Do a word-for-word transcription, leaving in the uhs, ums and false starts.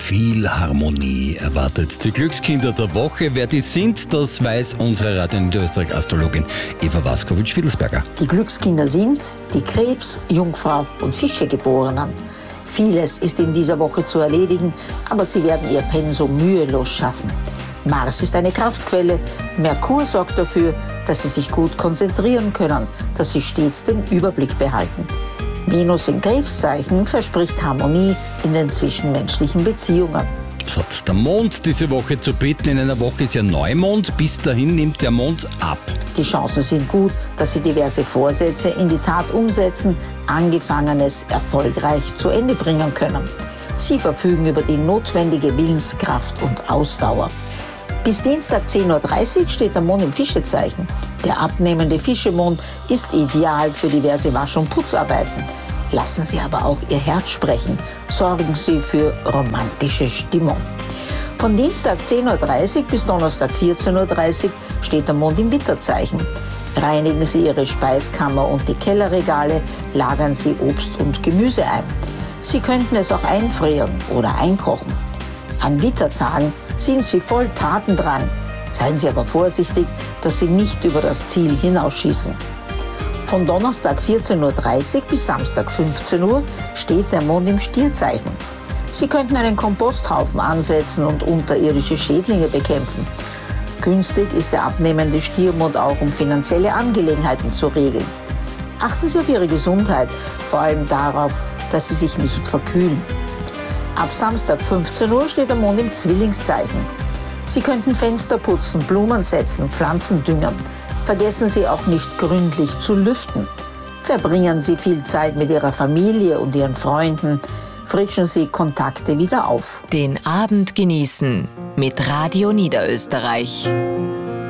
Viel Harmonie erwartet die Glückskinder der Woche. Wer die sind, das weiß unsere Radio Niederösterreich-Astrologin Eva Waskowitsch-Fiedelsberger. Die Glückskinder sind die Krebs-, Jungfrau- und Fische-Geborenen. Vieles ist in dieser Woche zu erledigen, aber sie werden ihr Pensum mühelos schaffen. Mars ist eine Kraftquelle. Merkur sorgt dafür, dass sie sich gut konzentrieren können, dass sie stets den Überblick behalten. Venus im Krebszeichen verspricht Harmonie in den zwischenmenschlichen Beziehungen. Was hat der Mond diese Woche zu bieten? In einer Woche ist ja Neumond. Bis dahin nimmt der Mond ab. Die Chancen sind gut, dass Sie diverse Vorsätze in die Tat umsetzen, Angefangenes erfolgreich zu Ende bringen können. Sie verfügen über die notwendige Willenskraft und Ausdauer. Bis Dienstag zehn Uhr dreißig steht der Mond im Fischezeichen. Der abnehmende Fischemond ist ideal für diverse Wasch- und Putzarbeiten. Lassen Sie aber auch Ihr Herz sprechen. Sorgen Sie für romantische Stimmung. Von Dienstag zehn Uhr dreißig bis Donnerstag vierzehn Uhr dreißig steht der Mond im Widderzeichen. Reinigen Sie Ihre Speiskammer und die Kellerregale, lagern Sie Obst und Gemüse ein. Sie könnten es auch einfrieren oder einkochen. An Wittertagen sind Sie voll Tatendrang. Seien Sie aber vorsichtig, dass Sie nicht über das Ziel hinausschießen. Von Donnerstag vierzehn Uhr dreißig bis Samstag fünfzehn Uhr steht der Mond im Stierzeichen. Sie könnten einen Komposthaufen ansetzen und unterirdische Schädlinge bekämpfen. Günstig ist der abnehmende Stiermond auch, um finanzielle Angelegenheiten zu regeln. Achten Sie auf Ihre Gesundheit, vor allem darauf, dass Sie sich nicht verkühlen. Ab Samstag fünfzehn Uhr steht der Mond im Zwillingszeichen. Sie könnten Fenster putzen, Blumen setzen, Pflanzen düngen. Vergessen Sie auch nicht gründlich zu lüften. Verbringen Sie viel Zeit mit Ihrer Familie und Ihren Freunden. Frischen Sie Kontakte wieder auf. Den Abend genießen mit Radio Niederösterreich.